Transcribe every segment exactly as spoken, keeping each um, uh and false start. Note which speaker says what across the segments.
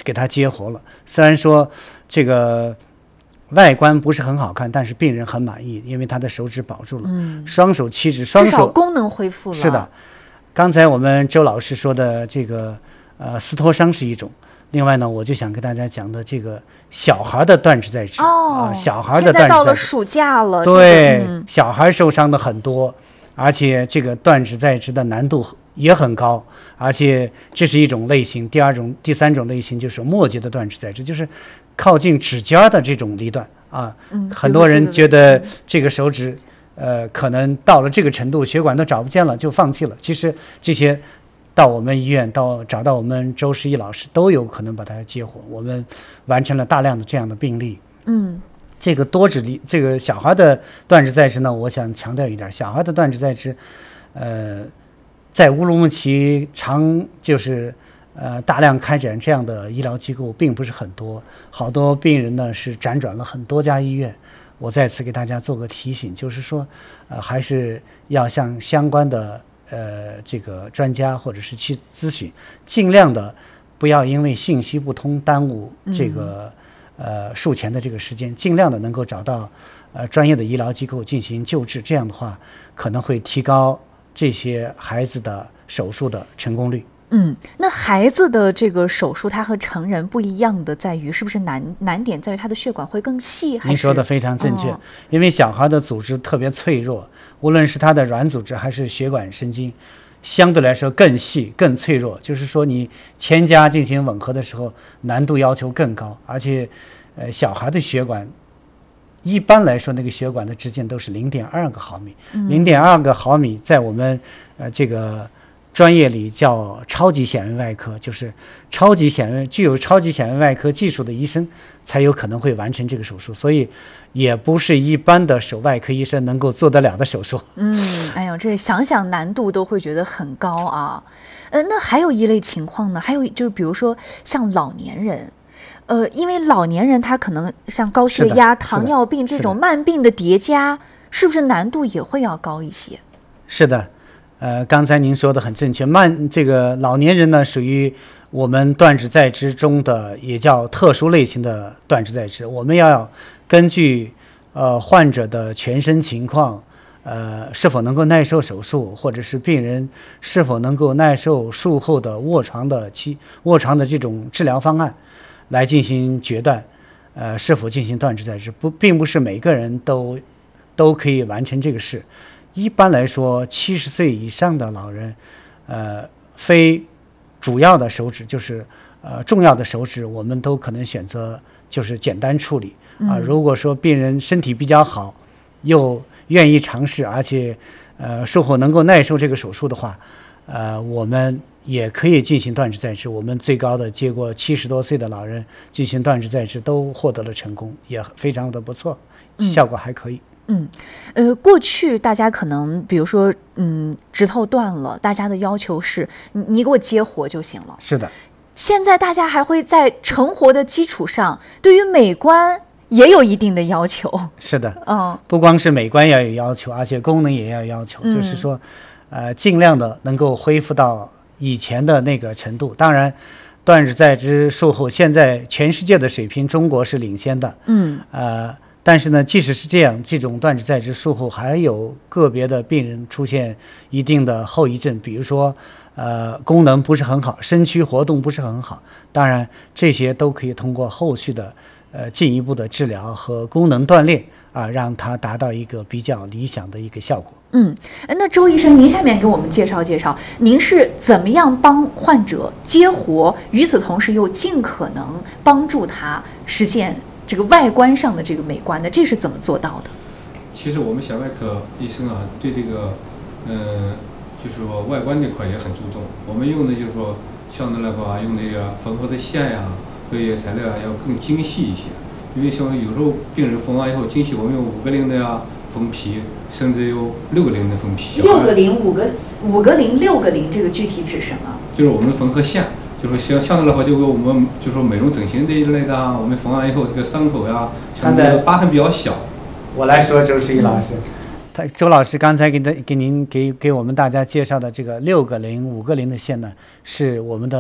Speaker 1: 给它接活了。虽然说这个外观不是很好看，但是病人很满意，因为他的手指保住了，嗯，双手七指，双手
Speaker 2: 至少功能恢复了。
Speaker 1: 是的，刚才我们周老师说的这个呃斯托伤是一种，另外呢，我就想跟大家讲的这个小孩的断指再植
Speaker 2: 哦、
Speaker 1: 啊，小孩的断指再植，
Speaker 2: 现在到了暑假了，
Speaker 1: 对，
Speaker 2: 这个嗯、
Speaker 1: 小孩受伤的很多，而且这个断指再植的难度也很高，而且这是一种类型。第二种、第三种类型就是末节的断指再植，就是靠近指尖的这种离断啊。
Speaker 2: 嗯、
Speaker 1: 很多人觉得这个手指，呃，可能到了这个程度，血管都找不见了，就放弃了。其实这些到我们医院，到找到我们周世义老师，都有可能把它接活。我们完成了大量的这样的病例。
Speaker 2: 嗯。
Speaker 1: 这个多指离这个小孩的断指再植呢，我想强调一点，小孩的断指再植，呃，在乌鲁木齐常就是呃大量开展这样的医疗机构并不是很多，好多病人呢是辗转了很多家医院。我再次给大家做个提醒，就是说，呃，还是要向相关的呃这个专家或者是去咨询，尽量的不要因为信息不通耽误这个。嗯呃，术前的这个时间，尽量的能够找到呃专业的医疗机构进行救治，这样的话可能会提高这些孩子的手术的成功率。
Speaker 2: 嗯，那孩子的这个手术，它和成人不一样的在于，是不是难难点在于他的血管会更细？还是？
Speaker 1: 您说的非常正确，
Speaker 2: 哦、
Speaker 1: 因为小孩的组织特别脆弱，无论是他的软组织还是血管神经，相对来说更细、更脆弱。就是说，你前夹进行吻合的时候，难度要求更高，而且。呃，小孩的血管一般来说，那个血管的直径都是零点二个毫米，零点二个毫米在我们呃这个专业里叫超级显微外科，就是超级显微具有超级显微外科技术的医生才有可能会完成这个手术，所以也不是一般的手外科医生能够做得了的手术。
Speaker 2: 嗯，哎呦，这想想难度都会觉得很高啊。呃，那还有一类情况呢，还有就是比如说像老年人。呃，因为老年人他可能像高血压、糖尿病这种慢病的叠加，是不是难度也会要高一些？
Speaker 1: 是的，呃，刚才您说的很正确。慢这个老年人呢，属于我们断指再植中的也叫特殊类型的断指再植。我们要根据呃患者的全身情况，呃是否能够耐受手术，或者是病人是否能够耐受术后的卧床的期卧床的这种治疗方案。来进行决断，呃，是否进行断指再植，不，并不是每个人都都可以完成这个事。一般来说，七十岁以上的老人，呃，非主要的手指就是呃重要的手指，我们都可能选择就是简单处理啊、呃。如果说病人身体比较好，又愿意尝试，而且呃术后能够耐受这个手术的话，呃，我们。也可以进行断指再植，我们最高的接过七十多岁的老人进行断指再植，都获得了成功，也非常的不错，效果还可以。
Speaker 2: 嗯，呃，过去大家可能比如说，嗯，指头断了，大家的要求是你你给我接活就行了。
Speaker 1: 是的。
Speaker 2: 现在大家还会在成活的基础上，对于美观也有一定的要求。
Speaker 1: 是的，
Speaker 2: 嗯，
Speaker 1: 不光是美观要有要求，而且功能也要有要求，嗯、就是说，呃，尽量的能够恢复到。以前的那个程度，当然，断指再植术后，现在全世界的水平，中国是领先的。
Speaker 2: 嗯，
Speaker 1: 呃，但是呢，即使是这样，这种断指再植术后，还有个别的病人出现一定的后遗症，比如说，呃，功能不是很好，身躯活动不是很好。当然，这些都可以通过后续的呃进一步的治疗和功能锻炼啊，让它达到一个比较理想的一个效果。
Speaker 2: 嗯，那周医生，您下面给我们介绍介绍，您是怎么样帮患者接活，与此同时又尽可能帮助他实现这个外观上的这个美观的，这是怎么做到的？
Speaker 3: 其实我们小外科医生啊，对这个，呃，就是说外观这块也很注重。我们用的就是说，相对来说啊，用那个缝合的线呀、啊，各些材料啊，要更精细一些。因为像有时候病人缝完以后精细，我们用五个零的呀。封皮，甚至有六个零的封皮。
Speaker 2: 六个零、五个五个零、六个零，这个具体指什么？
Speaker 3: 就是我们缝合线，就是像相对来说，就跟我们就说美容整形这一类的啊，我们缝完以后这个伤口呀，像这个疤痕比较小。
Speaker 1: 我来说，周世义老师，他周老师刚才给的给您给给我们大家介绍的这个六个零、五个零的线呢，是我们的医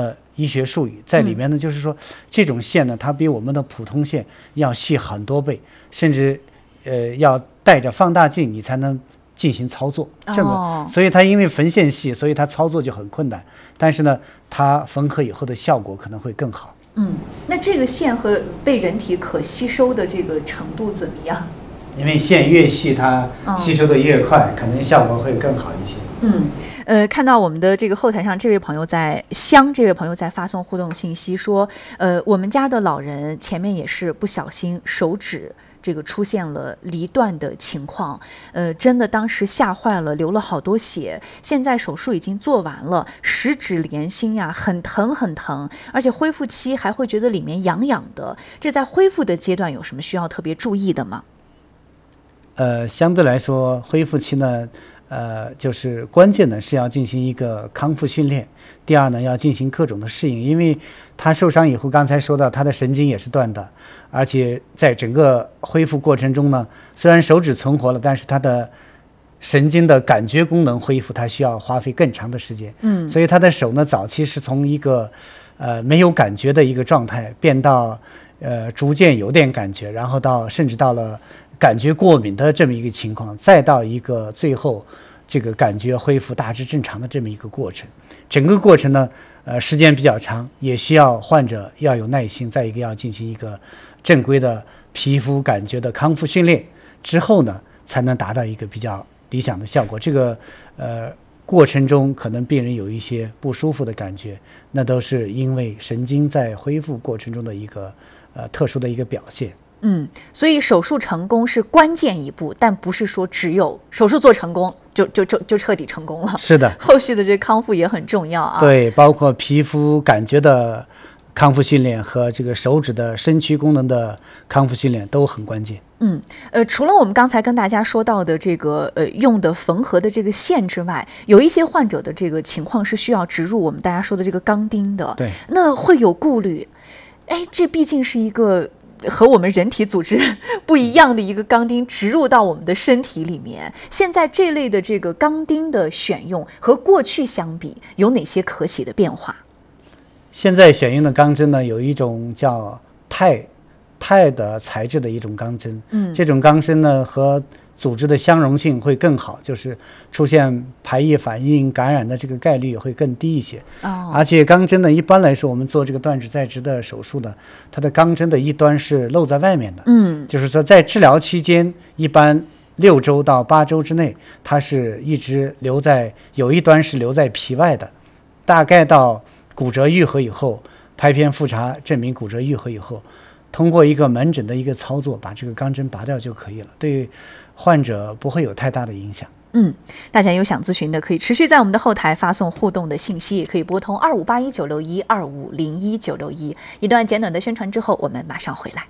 Speaker 1: 医学术语，在里面呢，就是说这种线呢，它比我们的普通线要细很多倍，甚至呃要带着放大镜你才能进行操作。这么，
Speaker 2: 哦、
Speaker 1: 所以它因为缝线细，所以它操作就很困难。但是呢，它缝合以后的效果可能会更好。
Speaker 2: 嗯，那这个线和被人体可吸收的这个程度怎么样？
Speaker 1: 因为线越细，它吸收的越快，哦、可能效果会更好一些。
Speaker 2: 嗯。呃，看到我们的这个后台上，这位朋友在香，这位朋友在发送互动信息说，呃，我们家的老人前面也是不小心手指这个出现了离断的情况，呃，真的当时吓坏了，流了好多血。现在手术已经做完了，十指连心呀，很疼很疼，而且恢复期还会觉得里面痒痒的。这在恢复的阶段有什么需要特别注意的吗？
Speaker 1: 呃，相对来说，恢复期呢。呃，就是关键呢是要进行一个康复训练，第二呢要进行各种的适应，因为他受伤以后，刚才说到他的神经也是断的，而且在整个恢复过程中呢，虽然手指存活了，但是他的神经的感觉功能恢复，他需要花费更长的时间。嗯，所以他的手呢，早期是从一个呃没有感觉的一个状态，变到呃逐渐有点感觉，然后到甚至到了感觉过敏的这么一个情况，再到一个最后这个感觉恢复大致正常的这么一个过程。整个过程呢，呃，时间比较长，也需要患者要有耐心，再一个要进行一个正规的皮肤感觉的康复训练之后呢，才能达到一个比较理想的效果。这个呃过程中可能病人有一些不舒服的感觉，那都是因为神经在恢复过程中的一个呃特殊的一个表现。
Speaker 2: 嗯，所以手术成功是关键一步，但不是说只有手术做成功就就就就彻底成功了。
Speaker 1: 是的，
Speaker 2: 后续的这康复也很重要啊。
Speaker 1: 对，包括皮肤感觉的康复训练和这个手指的身躯功能的康复训练都很关键。
Speaker 2: 嗯，呃，除了我们刚才跟大家说到的这个呃用的缝合的这个线之外，有一些患者的这个情况是需要植入我们大家说的这个钢钉的。
Speaker 1: 对，
Speaker 2: 那会有顾虑。哎，这毕竟是一个和我们人体组织不一样的一个钢钉植入到我们的身体里面。现在这类的这个钢钉的选用和过去相比，有哪些可喜的变化？
Speaker 1: 现在选用的钢针呢，有一种叫钛钛的材质的一种钢针，嗯，这种钢针呢和组织的相容性会更好，就是出现排异反应、感染的这个概率也会更低一些。哦，而且钢针呢，一般来说我们做这个断指再植的手术的，它的钢针的一端是露在外面的，嗯，就是说在治疗期间，一般六周到八周之内，它是一直留在有一端是留在皮外的，大概到骨折愈合以后，拍片复查证明骨折愈合以后，通过一个门诊的一个操作，把这个钢针拔掉就可以了，对患者不会有太大的影响。
Speaker 2: 嗯，大家有想咨询的，可以持续在我们的后台发送互动的信息，也可以拨通二五八一九六一二五零一九六一。一段简短的宣传之后，我们马上回来。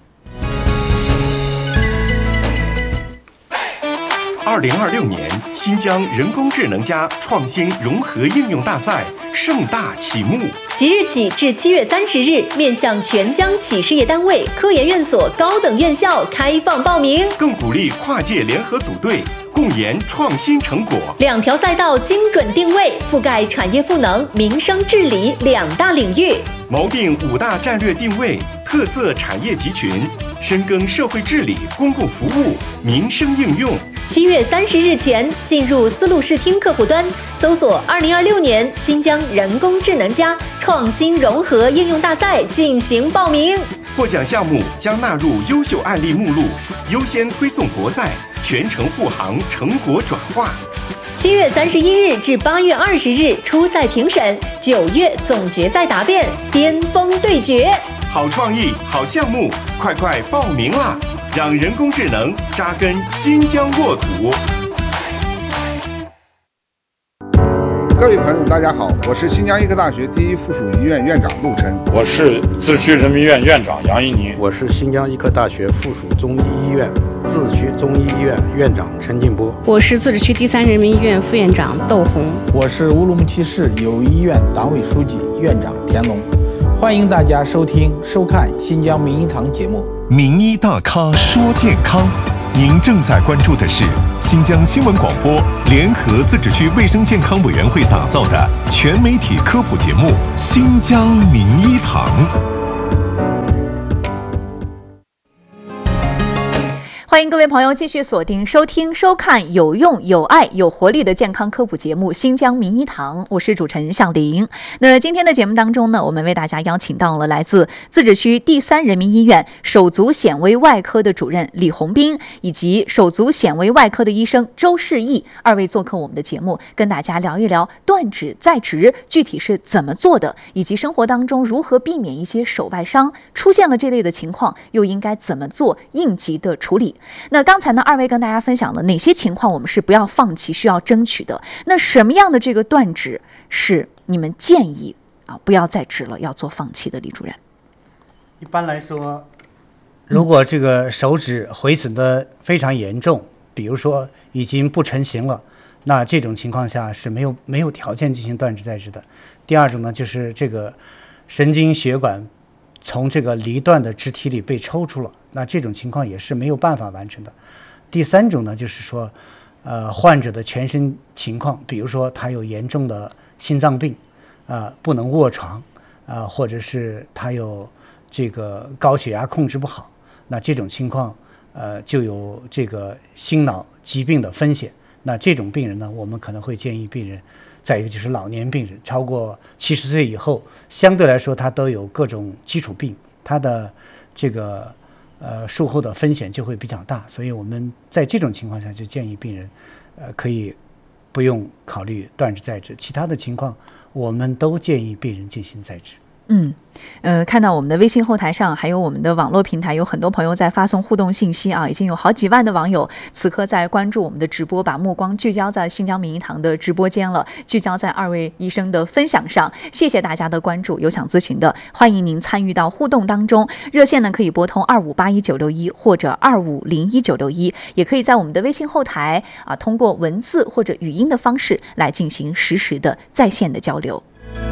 Speaker 4: 二零二六年新疆人工智能加创新融合应用大赛盛大启幕，
Speaker 5: 即日起至七月三十日，面向全疆企事业单位、科研院所高等院校开放报名，
Speaker 4: 更鼓励跨界联合组队，共研创新成果。
Speaker 5: 两条赛道精准定位，覆盖产业赋能、民生治理两大领域，
Speaker 4: 锚定五大战略定位、特色产业集群，深耕社会治理、公共服务、民生应用。
Speaker 5: 七月三十日前进入丝路视听客户端，搜索二零二六年新疆人工智能加创新融合应用大赛进行报名。
Speaker 4: 获奖项目将纳入优秀案例目录，优先推送国赛，全程护航成果转化。
Speaker 5: 七月三十一日至八月二十日初赛评审，九月总决赛答辩，巅峰对决。
Speaker 4: 好创意，好项目，快快报名啦！让人工智能扎根新疆沃土。
Speaker 6: 各位朋友，大家好，我是新疆医科大学第一附属医院院长陆琛。
Speaker 7: 我是自治区人民医院院长杨一宁。
Speaker 8: 我是新疆医科大学附属中医医院自治区中医医院院长陈进波。
Speaker 9: 我是自治区第三人民医院副院长窦红。
Speaker 10: 我是乌鲁木齐市友谊医院党委书记院长田龙。欢迎大家收听收看新疆名医堂节目。
Speaker 4: 名医大咖说健康，您正在关注的是新疆新闻广播联合自治区卫生健康委员会打造的全媒体科普节目《新疆名医堂》。
Speaker 2: 欢迎各位朋友继续锁定收听收看有用有爱有活力的健康科普节目《新疆名医堂》，我是主持人向玲。那今天的节目当中呢，我们为大家邀请到了来自自治区第三人民医院手足显微外科的主任李红斌，以及手足显微外科的医生周世义，二位做客我们的节目，跟大家聊一聊断指在植具体是怎么做的，以及生活当中如何避免一些手外伤，出现了这类的情况又应该怎么做应急的处理。那刚才呢，二位跟大家分享了哪些情况我们是不要放弃需要争取的，那什么样的这个断指是你们建议啊不要再指了要做放弃的？李主任，
Speaker 1: 一般来说，如果这个手指毁损的非常严重，比如说已经不成形了，那这种情况下是没有没有条件进行断指再植的。第二种呢，就是这个神经血管从这个离断的肢体里被抽出了，那这种情况也是没有办法完成的。第三种呢，就是说，呃，患者的全身情况，比如说他有严重的心脏病，啊、呃，不能卧床，啊、呃，或者是他有这个高血压控制不好，那这种情况，呃，就有这个心脑疾病的风险。那这种病人呢，我们可能会建议病人。再一个就是老年病人，超过七十岁以后，相对来说他都有各种基础病，他的这个呃术后的风险就会比较大，所以我们在这种情况下就建议病人，呃可以不用考虑断指再植，其他的情况我们都建议病人进行再植。
Speaker 2: 嗯，呃，看到我们的微信后台上，还有我们的网络平台，有很多朋友在发送互动信息啊，已经有好几万的网友此刻在关注我们的直播，把目光聚焦在新疆名医堂的直播间了，聚焦在二位医生的分享上。谢谢大家的关注，有想咨询的，欢迎您参与到互动当中。热线呢可以拨通二五八一九六一或者二五零一九六一，也可以在我们的微信后台啊，通过文字或者语音的方式来进行实时的在线的交流。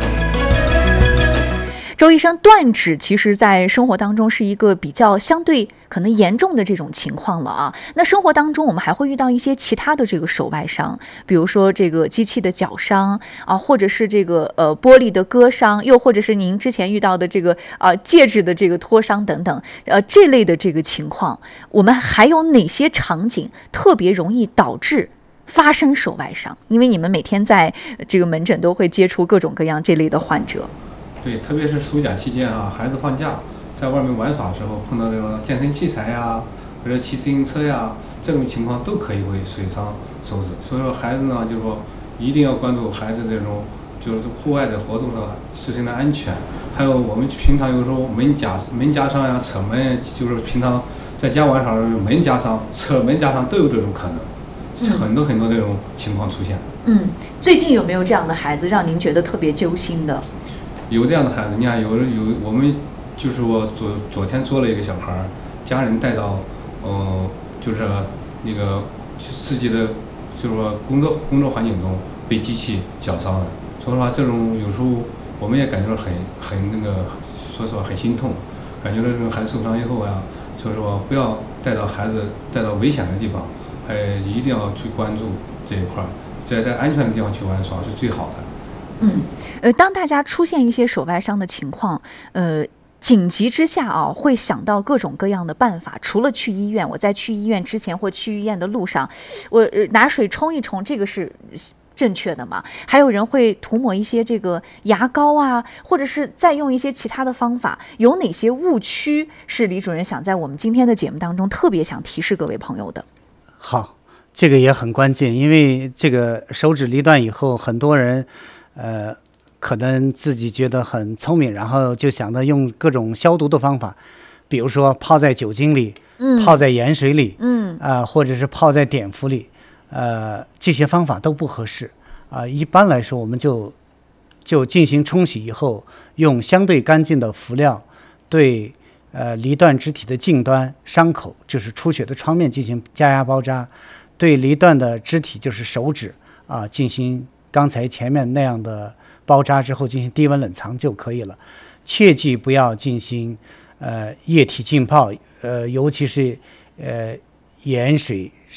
Speaker 2: 周医生，断指其实在生活当中是一个比较相对可能严重的这种情况了啊。那生活当中我们还会遇到一些其他的这个手外伤，比如说这个机器的绞伤啊，或者是这个呃玻璃的割伤，又或者是您之前遇到的这个啊、呃、戒指的这个脱伤等等，呃这类的这个情况，我们还有哪些场景特别容易导致发生手外伤？因为你们每天在这个门诊都会接触各种各样这类的患者。
Speaker 3: 对，特别是暑假期间啊，孩子放假，在外面玩耍的时候碰到这种健身器材呀，或者骑自行车呀，这种情况都可以会损伤手指。所以说孩子呢，就是说一定要关注孩子这种就是户外的活动上自身的安全。还有我们平常有时候门夹门夹伤呀、扯门，就是平常在家玩耍的门夹伤、扯门夹伤都有这种可能，嗯、很多很多这种情况出现。
Speaker 2: 嗯，最近有没有这样的孩子让您觉得特别揪心的？
Speaker 3: 有这样的孩子，你看有有我们就是我昨昨天做了一个小孩，家人带到，呃，就是那个自己的就是说工作工作环境中被机器绞伤了。说实话，这种有时候我们也感觉到很很那个，说实话很心痛，感觉到这种孩子受伤以后呀，就是说不要带到孩子带到危险的地方，还一定要去关注这一块，在在安全的地方去玩耍是最好的。
Speaker 2: 嗯，呃，当大家出现一些手外伤的情况，呃，紧急之下啊，会想到各种各样的办法。除了去医院，我在去医院之前或去医院的路上，我、呃、拿水冲一冲，这个是正确的嘛？还有人会涂抹一些这个牙膏啊，或者是再用一些其他的方法。有哪些误区是李主任想在我们今天的节目当中特别想提示各位朋友的？
Speaker 1: 好，这个也很关键，因为这个手指离断以后，很多人。呃，可能自己觉得很聪明，然后就想着用各种消毒的方法，比如说泡在酒精里，嗯，泡在盐水里，嗯，啊、呃，或者是泡在碘伏里，呃，这些方法都不合适啊、呃。一般来说，我们就就进行冲洗以后，用相对干净的敷料对呃离断肢体的近端伤口，就是出血的创面进行加压包扎，对离断的肢体就是手指啊、呃、进行。刚才前面那样的包扎之后进行低温冷藏就可以了，切记不要进行呃液体浸泡，呃尤其是呃盐水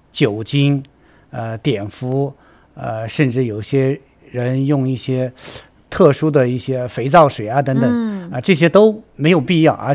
Speaker 1: 酒精、呃碘伏，呃甚至有些人用一些特殊的一些肥皂水啊等等，啊、
Speaker 2: 嗯
Speaker 1: 呃、这些都没有必要，而